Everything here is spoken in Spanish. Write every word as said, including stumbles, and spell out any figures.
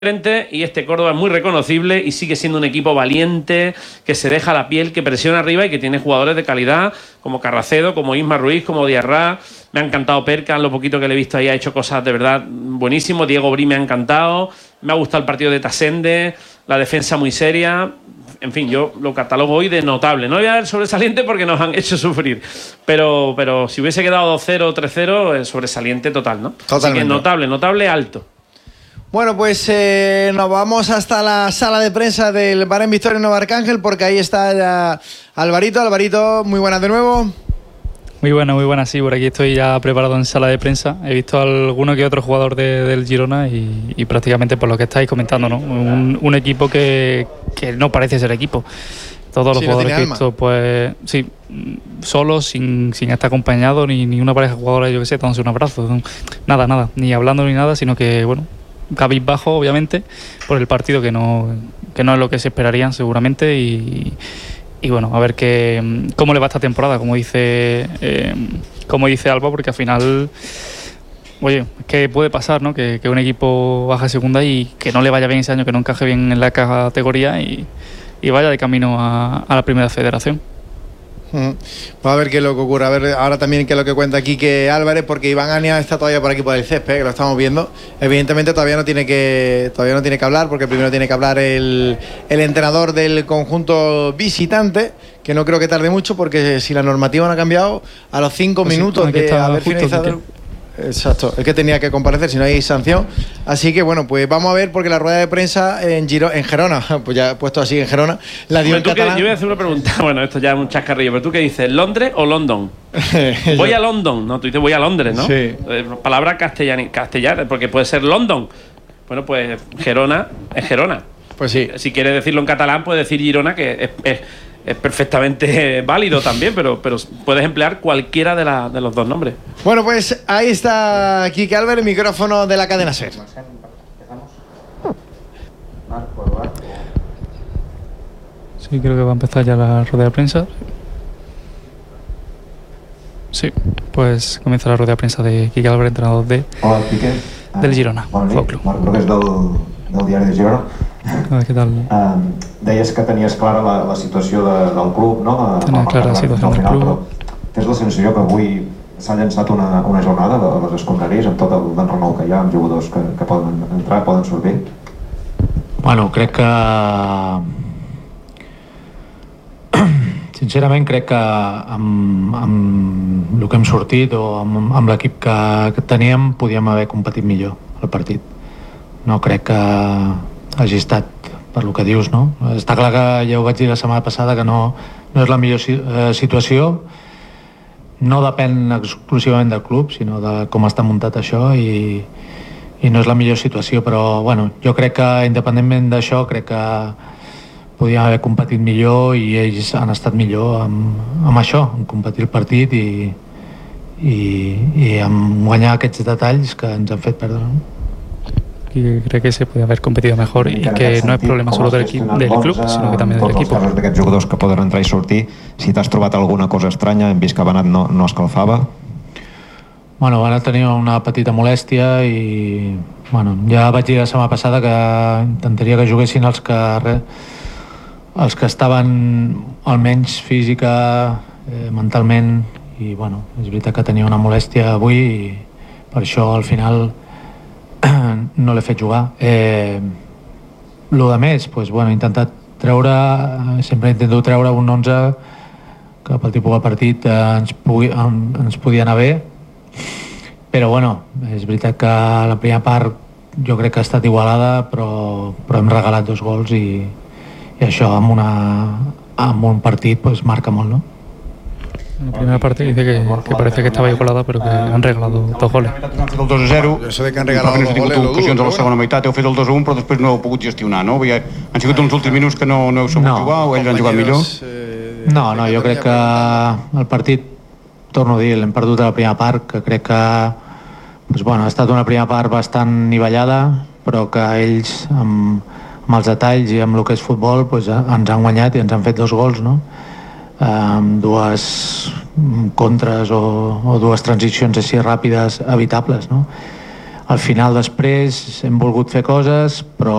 Y este Córdoba es muy reconocible y sigue siendo un equipo valiente, que se deja la piel, que presiona arriba y que tiene jugadores de calidad como Carracedo, como Isma Ruiz, como Diarra. Me ha encantado Perkan, lo poquito que le he visto ahí ha hecho cosas de verdad buenísimo. Diego Brí me ha encantado, me ha gustado el partido de Tasende, la defensa muy seria. En fin, yo lo catalogo hoy de notable. No voy a dar sobresaliente porque nos han hecho sufrir, pero, pero si hubiese quedado dos cero o tres cero, es sobresaliente total, ¿no? Totalmente. Así que notable, notable alto. Bueno, pues eh, nos vamos hasta la sala de prensa del Bar en Victoria Nuevo Arcángel, porque ahí está ya Alvarito. Alvarito, muy buenas de nuevo. Muy buenas, muy buenas, sí, por aquí estoy ya preparado en sala de prensa. He visto a alguno que otro jugador de, del Girona y, y prácticamente por lo que estáis comentando, ¿no? Un, un equipo que, que no parece ser equipo. Todos los sí, jugadores no que he visto, pues sí, solos, sin, sin estar acompañados, ni, ni una pareja de jugadores, yo qué sé, dándose un abrazo. Nada, nada, ni hablando ni nada, sino que, bueno, cabizbajo, obviamente, por el partido que no, que no es lo que se esperarían seguramente y, y bueno, a ver qué, cómo le va esta temporada, como dice eh, como dice Alba, porque al final, oye, es que puede pasar, ¿no? Que, que un equipo baje a segunda y que no le vaya bien ese año, que no encaje bien en la categoría y, y vaya de camino a, a la primera federación. Uh-huh. Vamos a ver qué es lo que ocurre. A ver ahora también qué es lo que cuenta Quique Álvarez, porque Iván Ania está todavía por aquí por el césped, que lo estamos viendo. Evidentemente todavía no tiene que todavía no tiene que hablar, porque primero tiene que hablar el, el entrenador del conjunto visitante, que no creo que tarde mucho, porque si la normativa no ha cambiado, a los cinco pues minutos sí, de haber finalizado el, exacto, es que tenía que comparecer, si no hay sanción. Así que bueno, pues vamos a ver, porque la rueda de prensa en Giro, en Gerona, pues ya he puesto así en Gerona, la dio en catalán. Yo voy a hacer una pregunta, bueno, esto ya es un chascarrillo, pero tú qué dices, ¿Londres o London? Voy a London, no, tú dices voy a Londres, ¿no? Sí. Palabra castellana, castellana, porque puede ser London. Bueno, pues Gerona es Gerona. Pues sí. Si quieres decirlo en catalán, puedes decir Girona, que es, es, es perfectamente válido también, pero, pero puedes emplear cualquiera de, la, de los dos nombres. Bueno, pues ahí está Quique Álvarez, el micrófono de la cadena SER. Sí, creo que va a empezar ya la rueda de prensa. Sí, pues comienza la rueda de prensa de Quique Álvarez, entrenador de, Hola, Quique. del Girona. Bon dia, Marc Brugués del, del diari de Girona. Ah, què tal? Uh, deies que tenies clara la, la situació de, del club, no? Tenia clara la situació del club. Tens la sensació que avui s'ha llançat una, una jornada de les escombraries amb tot el d'enrenou que hi ha, amb jugadors que, que poden entrar, poden sortir? Bueno, crec que... Sincerament crec que amb, amb el que hem sortit o amb, amb l'equip que, que teníem podíem haver competit millor el partit. No crec que hagi estat per lo que dius, no? Està clar que ja ho vaig dir la setmana passada que no, no és la millor eh, situació, no depèn exclusivament del club, sinó de com està muntat això i, i no és la millor situació, però bueno, jo crec que independentment d'això crec que podíem haver competit millor i ells han estat millor amb, amb això, en competir el partit i, i, i amb guanyar aquests detalls que ens han fet perdre, no? Y cree que se puede haber competido mejor y que no es problema solo del, del club, sino que también del equipo. Tots els casos d'aquests jugadors que poden entrar i sortir, si t'has trobat alguna cosa estranya, hem vist que Benat no, no escalfava. Bueno, Benat tenia una petita molèstia i bueno, ja vaig dir la setmana passada que intentaria que juguessin els que, els que estaven almenys física, eh, mentalment, i bueno, és veritat que tenia una molèstia avui i per això al final no l'he fet jugar. Eh, lo de més, pues, bueno, he intentat treure, sempre intento treure un onze que pel tipus de partit eh, ens, pugui, en, ens podia anar bé, però bueno, és veritat que la primera part jo crec que ha estat igualada, però, però hem regalat dos gols i, i això amb, una, amb un partit pues, marca molt, no? En la primera parte dice que, que parece que estaba igualada, pero que han regalado dos goles. Han fet el dos a zero, això de que han regalat no dos goles, tingut ocasions a la segona meitat, heu fet el dos a un, però després no heu pogut gestionar, no? Han sigut uns últims minuts que no, no heu sabut no. jugar o ells han jugat millor? No, no, jo crec que el partit, torno a dir, l'hem perdut a la primera part, que crec que pues, bueno, ha estat una primera part bastant nivellada, però que ells, amb, amb els detalls i amb el que és futbol, pues, ens han guanyat i ens han fet dos gols, no? amb dues contres o, o dues transicions així ràpides evitables, no? al final després hem volgut fer coses, però